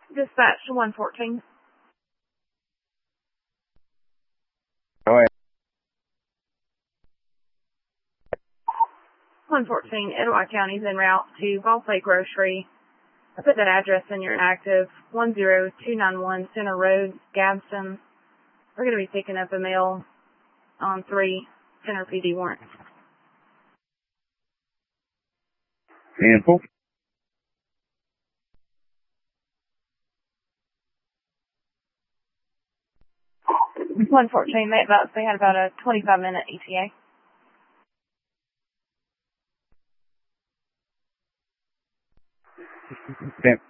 Dispatch 114. Go ahead. 114, Etowah County's en route to Ball Lake Grocery. I put that address in your active, 10291 Center Road, Gadsden. We're going to be picking up a male on 3 Center PD warrants. Handful. It's 114. They had about a 25-minute ETA. Okay.